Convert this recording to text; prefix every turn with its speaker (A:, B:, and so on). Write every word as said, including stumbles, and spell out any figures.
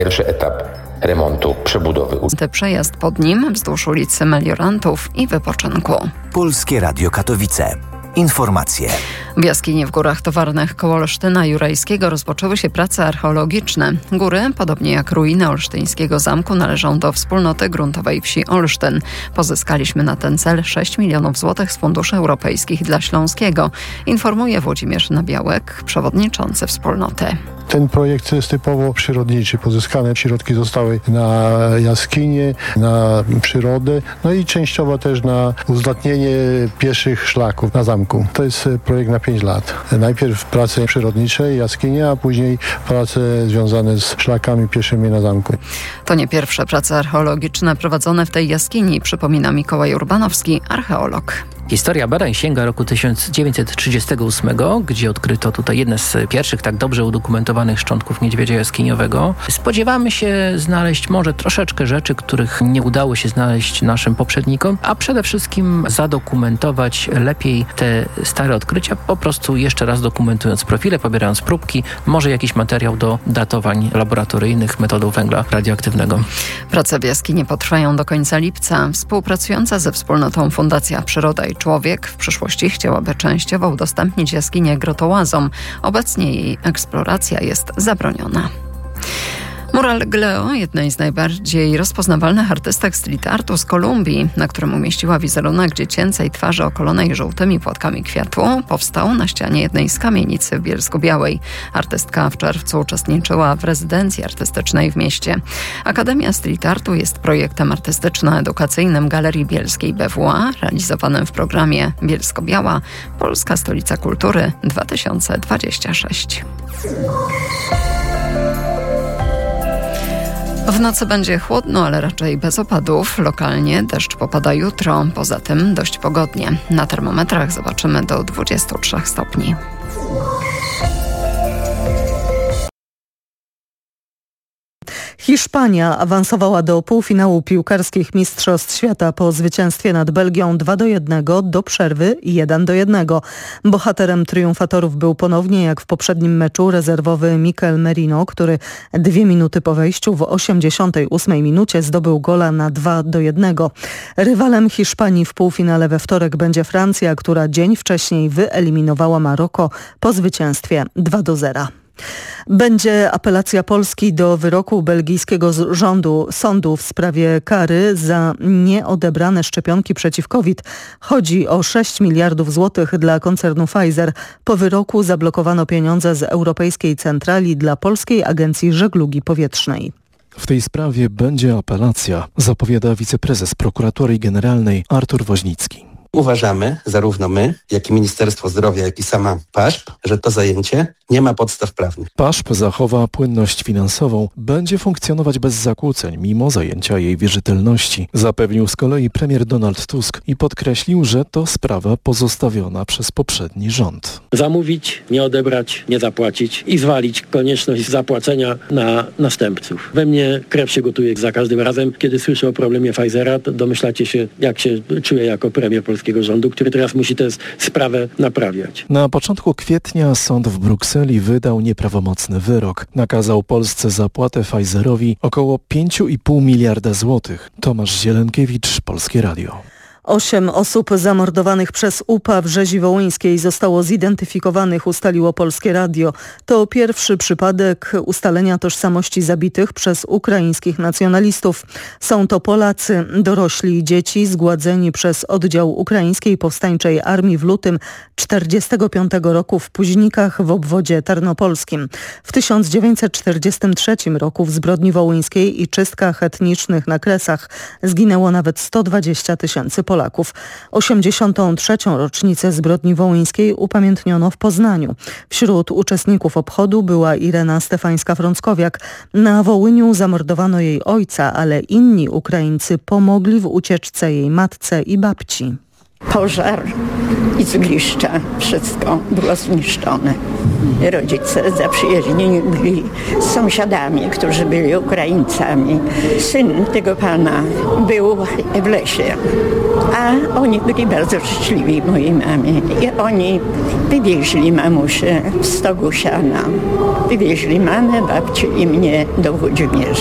A: Pierwszy etap remontu, przebudowy.
B: Ten przejazd pod nim wzdłuż ulicy Meliorantów i Wypoczynku.
C: Polskie Radio Katowice. Informacje.
B: W jaskini w Górach Towarnych koło Olsztyna Jurajskiego rozpoczęły się prace archeologiczne. Góry, podobnie jak ruiny olsztyńskiego zamku, należą do wspólnoty gruntowej wsi Olsztyn. Pozyskaliśmy na ten cel sześć milionów złotych z funduszy europejskich dla Śląskiego, informuje Włodzimierz Nabiałek, przewodniczący wspólnoty.
D: Ten projekt jest typowo przyrodniczy. Pozyskane środki zostały na jaskinie, na przyrodę, no i częściowo też na uzdatnienie pieszych szlaków na zamku. To jest projekt na pięć lat. Najpierw prace przyrodnicze, jaskinie, a później prace związane z szlakami pieszymi na zamku.
B: To nie pierwsze prace archeologiczne prowadzone w tej jaskini, przypomina Mikołaj Urbanowski, archeolog.
E: Historia badań sięga roku tysiąc dziewięćset trzydziestego ósmego, gdzie odkryto tutaj jedne z pierwszych tak dobrze udokumentowanych szczątków niedźwiedzia jaskiniowego. Spodziewamy się znaleźć może troszeczkę rzeczy, których nie udało się znaleźć naszym poprzednikom, a przede wszystkim zadokumentować lepiej te stare odkrycia, po prostu jeszcze raz dokumentując profile, pobierając próbki, może jakiś materiał do datowań laboratoryjnych metodą węgla radioaktywnego.
B: Prace w jaskini potrwają do końca lipca. Współpracująca ze wspólnotą Fundacja Przyroda i Człowiek w przyszłości chciałaby częściowo udostępnić jaskinię grotołazom. Obecnie jej eksploracja jest zabroniona. Mural Gleo, jednej z najbardziej rozpoznawalnych artystek street artu z Kolumbii, na którym umieściła wizerunek dziecięcej twarzy okolonej żółtymi płatkami kwiatu, powstał na ścianie jednej z kamienic w Bielsku-Białej. Artystka w czerwcu uczestniczyła w rezydencji artystycznej w mieście. Akademia Street Artu jest projektem artystyczno-edukacyjnym Galerii Bielskiej B W A, realizowanym w programie Bielsko-Biała – Polska Stolica Kultury dwa tysiące dwudziesty szósty. W nocy będzie chłodno, ale raczej bez opadów. Lokalnie deszcz popada jutro. Poza tym dość pogodnie. Na termometrach zobaczymy do dwudziestu trzech stopni.
F: Hiszpania awansowała do półfinału piłkarskich Mistrzostw Świata po zwycięstwie nad Belgią dwa do jednego, do przerwy jeden do jednego. Bohaterem triumfatorów był ponownie, jak w poprzednim meczu, rezerwowy Mikel Merino, który dwie minuty po wejściu w osiemdziesiątej ósmej minucie zdobył gola na dwa do jednego. Rywalem Hiszpanii w półfinale we wtorek będzie Francja, która dzień wcześniej wyeliminowała Maroko po zwycięstwie dwa do zera. Będzie apelacja Polski do wyroku belgijskiego rządu, sądu w sprawie kary za nieodebrane szczepionki przeciw COVID. Chodzi o sześć miliardów złotych dla koncernu Pfizer. Po wyroku zablokowano pieniądze z Europejskiej Centrali dla Polskiej Agencji Żeglugi Powietrznej.
G: W tej sprawie będzie apelacja, zapowiada wiceprezes Prokuratorii Generalnej Artur Woźnicki.
H: Uważamy, zarówno my, jak i Ministerstwo Zdrowia, jak i sama P A Ż P, że to zajęcie nie ma podstaw prawnych.
G: P A Ż P zachowa płynność finansową, będzie funkcjonować bez zakłóceń, mimo zajęcia jej wierzytelności, zapewnił z kolei premier Donald Tusk i podkreślił, że to sprawa pozostawiona przez poprzedni rząd.
I: Zamówić, nie odebrać, nie zapłacić i zwalić konieczność zapłacenia na następców. We mnie krew się gotuje za każdym razem, kiedy słyszę o problemie Pfizera, to domyślacie się, jak się czuję jako premier polskiego rządu, który teraz musi tę sprawę naprawiać.
G: Na początku kwietnia sąd w Brukseli wydał nieprawomocny wyrok. Nakazał Polsce zapłatę Pfizerowi około pięć i pół miliarda złotych. Tomasz Zielenkiewicz, Polskie Radio.
F: Osiem osób zamordowanych przez U P A w Rzezi Wołyńskiej zostało zidentyfikowanych, ustaliło Polskie Radio. To pierwszy przypadek ustalenia tożsamości zabitych przez ukraińskich nacjonalistów. Są to Polacy, dorośli i dzieci zgładzeni przez oddział Ukraińskiej Powstańczej Armii w lutym czterdziestego piątego roku w Puźnikach w obwodzie tarnopolskim. W tysiąc dziewięćset czterdziestym trzecim roku w zbrodni wołyńskiej i czystkach etnicznych na Kresach zginęło nawet sto dwadzieścia tysięcy Polaków. osiemdziesiątą trzecią rocznicę zbrodni wołyńskiej upamiętniono w Poznaniu. Wśród uczestników obchodu była Irena Stefańska-Frąckowiak. Na Wołyniu zamordowano jej ojca, ale inni Ukraińcy pomogli w ucieczce jej matce i babci.
J: Pożar i zgliszcza, wszystko było zniszczone. Rodzice zaprzyjaźnieni byli z sąsiadami, którzy byli Ukraińcami. Syn tego pana był w lesie, a oni byli bardzo życzliwi mojej mamie. I oni wywieźli mamusię w stogu siana. Wywieźli mamę, babcię i mnie do Włodzimierza.